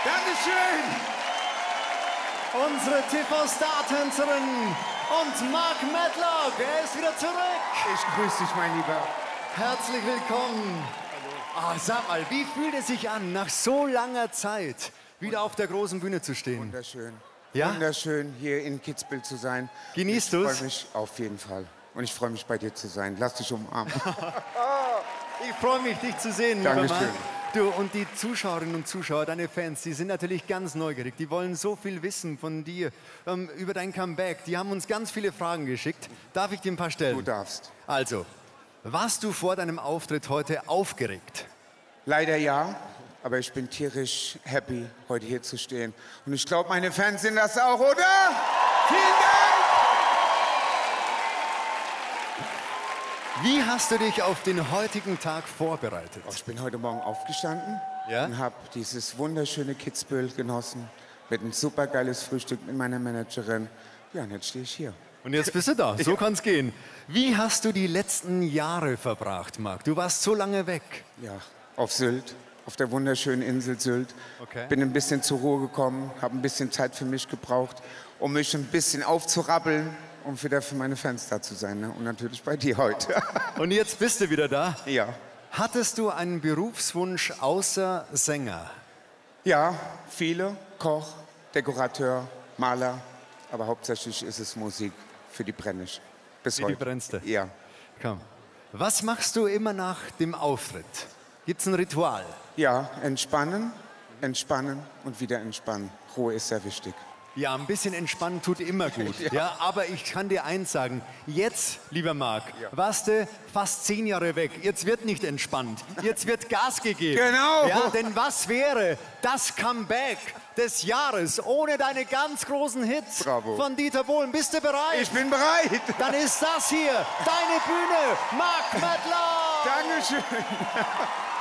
Dankeschön. Unsere TV-Star-Tänzerin und Mark Medlock, er ist wieder zurück. Ich grüße dich, mein Lieber. Herzlich willkommen. Ah, sag mal, wie fühlt es sich an, nach so langer Zeit wieder auf der großen Bühne zu stehen? Wunderschön. Ja? Wunderschön, hier in Kitzbühel zu sein. Genießt du's? Ich freue mich auf jeden Fall. Und ich freue mich, bei dir zu sein. Lass dich umarmen. Ich freue mich, dich zu sehen, lieber Dankeschön. Mark. Du, und die Zuschauerinnen und Zuschauer, deine Fans, die sind natürlich ganz neugierig. Die wollen so viel wissen von dir, über dein Comeback. Die haben uns ganz viele Fragen geschickt. Darf ich dir ein paar stellen? Du darfst. Also, warst du vor deinem Auftritt heute aufgeregt? Leider ja, aber ich bin tierisch happy, heute hier zu stehen. Und ich glaube, meine Fans sind das auch, oder? Vielen Dank! Wie hast du dich auf den heutigen Tag vorbereitet? Ich bin heute Morgen aufgestanden und habe dieses wunderschöne Kitzbühel genossen mit ein supergeiles Frühstück mit meiner Managerin. Ja, und jetzt stehe ich hier. Und jetzt bist du da, so kann's gehen. Wie hast du die letzten Jahre verbracht, Marc? Du warst so lange weg. Ja, auf Sylt, auf der wunderschönen Insel Sylt. Okay. Bin ein bisschen zur Ruhe gekommen, habe ein bisschen Zeit für mich gebraucht, um mich ein bisschen aufzurappeln, um wieder für meine Fans da zu sein. Ne? Und natürlich bei dir heute. Und jetzt bist du wieder da. Ja. Hattest du einen Berufswunsch außer Sänger? Ja, viele. Koch, Dekorateur, Maler. Aber hauptsächlich ist es Musik für die Brennisch. Bis Wie heute. die brennste. Ja. Komm. Was machst du immer nach dem Auftritt? Gibt's ein Ritual? Ja, entspannen, entspannen und wieder entspannen. Ruhe ist sehr wichtig. Ja, ein bisschen entspannen tut immer gut. Ja. Aber ich kann dir eins sagen. Jetzt, lieber Marc, warst du fast 10 Jahre weg. Jetzt wird nicht entspannt. Jetzt wird Gas gegeben. Genau. Ja, denn was wäre das Comeback des Jahres ohne deine ganz großen Hits Bravo. von Dieter Bohlen? Bist du bereit? Ich bin bereit. Dann ist das hier deine Bühne, Mark Medlock. Dankeschön.